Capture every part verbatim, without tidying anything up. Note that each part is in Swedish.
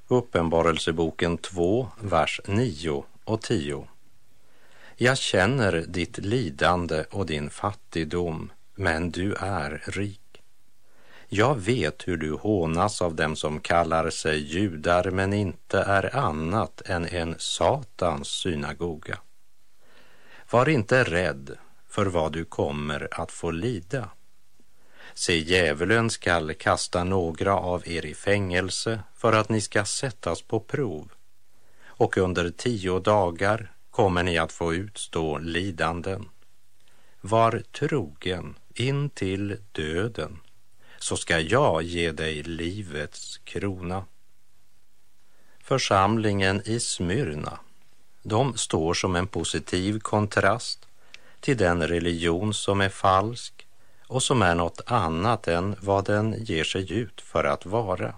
Uppenbarelseboken två, vers nio och tio. Jag känner ditt lidande och din fattigdom, men du är rik. Jag vet hur du hånas av dem som kallar sig judar men inte är annat än en Satans synagoga. Var inte rädd för vad du kommer att få lida. Se, djävulen skall kasta några av er i fängelse för att ni ska sättas på prov, och under tio dagar kommer ni att få utstå lidanden. Var trogen in till döden, så ska jag ge dig livets krona. Församlingen i Smyrna, de står som en positiv kontrast till den religion som är falsk och som är något annat än vad den ger sig ut för att vara.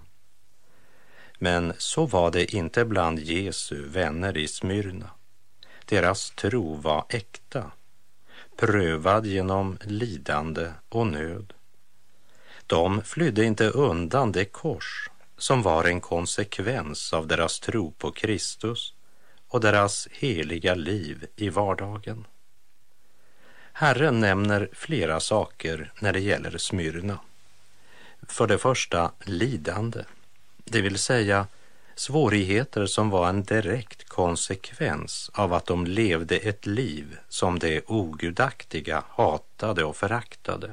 Men så var det inte bland Jesu vänner i Smyrna. Deras tro var äkta, prövad genom lidande och nöd. De flydde inte undan det kors som var en konsekvens av deras tro på Kristus och deras heliga liv i vardagen. Herren nämner flera saker när det gäller Smyrna. För det första lidande, det vill säga svårigheter som var en direkt konsekvens av att de levde ett liv som det ogudaktiga hatade och föraktade.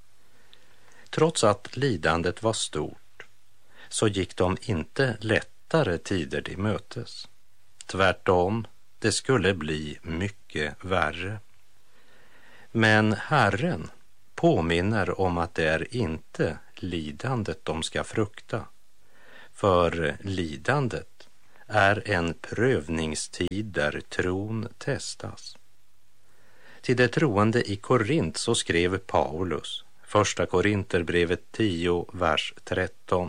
Trots att lidandet var stort så gick de inte lättare tider till mötes. Tvärtom, det skulle bli mycket värre. Men Herren påminner om att det är inte lidandet de ska frukta, för lidandet är en prövningstid där tron testas. Till det troende i Korint så skrev Paulus, första Korinterbrevet tio, vers tretton.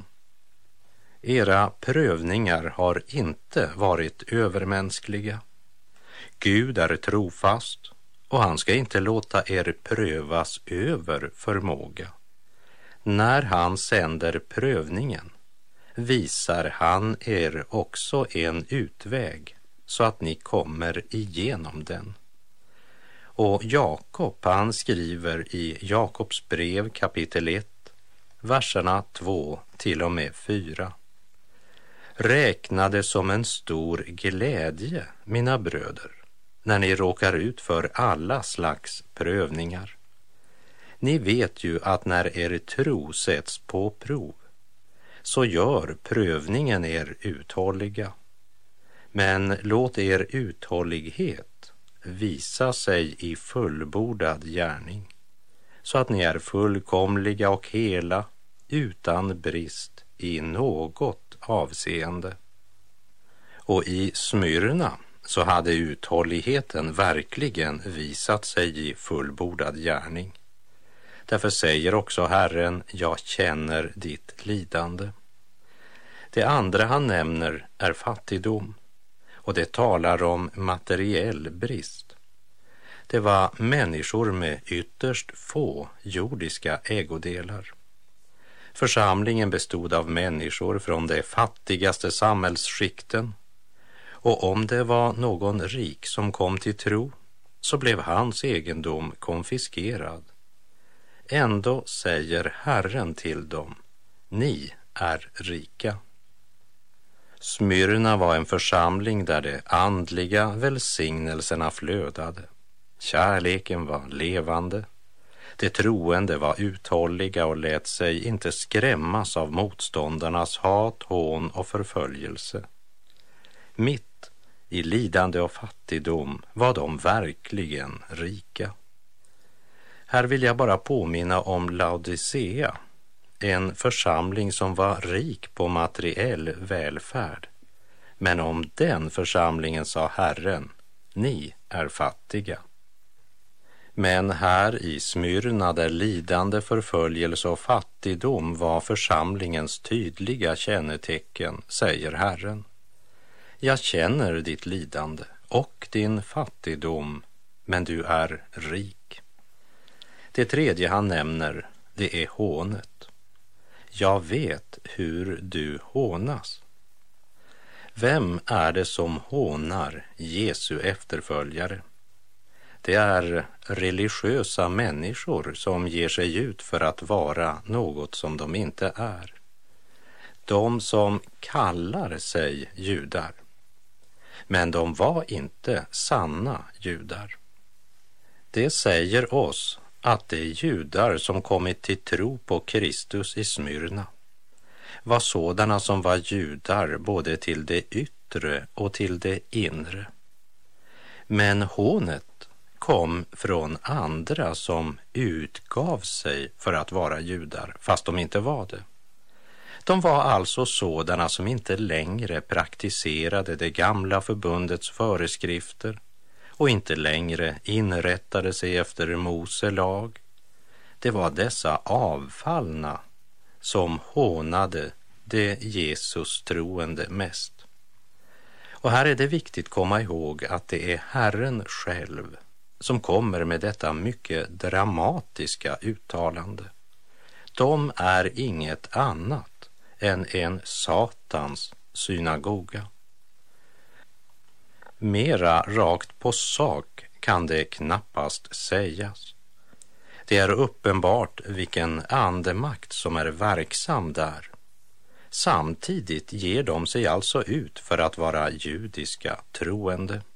Era prövningar har inte varit övermänskliga. Gud är trofast och han ska inte låta er prövas över förmåga. När han sänder prövningen visar han er också en utväg så att ni kommer igenom den. Och Jakob, han skriver i Jakobs brev kapitel ett, verserna två till och med fyra. Räkna det som en stor glädje, mina bröder, när ni råkar ut för alla slags prövningar. Ni vet ju att när er tro sätts på prov, så gör prövningen er uthålliga. Men låt er uthållighet visa sig i fullbordad gärning, så att ni är fullkomliga och hela, utan brist i något avseende. Och i Smyrna så hade uthålligheten verkligen visat sig i fullbordad gärning. Därför säger också Herren, jag känner ditt lidande. Det andra han nämner är fattigdom, och det talar om materiell brist. Det var människor med ytterst få jordiska ägodelar. Församlingen bestod av människor från de fattigaste samhällsskikten, och om det var någon rik som kom till tro så blev hans egendom konfiskerad. Ändå säger Herren till dem, ni är rika. Smyrna var en församling där de andliga välsignelserna flödade. Kärleken var levande. De troende var uthålliga och lät sig inte skrämmas av motståndarnas hat, hån och förföljelse. Mitt i lidande och fattigdom var de verkligen rika. Här vill jag bara påminna om Laodicea, en församling som var rik på materiell välfärd. Men om den församlingen sa Herren, ni är fattiga. Men här i Smyrna, där lidande, förföljelse och fattigdom var församlingens tydliga kännetecken, säger Herren, jag känner ditt lidande och din fattigdom, men du är rik. Det tredje han nämner, det är hånet. Jag vet hur du hånas. Vem är det som hånar Jesu efterföljare? Det är religiösa människor som ger sig ut för att vara något som de inte är. De som kallar sig judar. Men de var inte sanna judar. Det säger oss att de judar som kommit till tro på Kristus i Smyrna var sådana som var judar både till det yttre och till det inre. Men hånet kom från andra som utgav sig för att vara judar, fast de inte var det. De var alltså sådana som inte längre praktiserade det gamla förbundets föreskrifter och inte längre inrättade sig efter Mose lag. Det var dessa avfallna som hånade det Jesus troende mest. Och här är det viktigt att komma ihåg att det är Herren själv som kommer med detta mycket dramatiska uttalande. De är inget annat än en Satans synagoga. Mera rakt på sak kan det knappast sägas. Det är uppenbart vilken andemakt som är verksam där. Samtidigt ger de sig alltså ut för att vara judiska troende.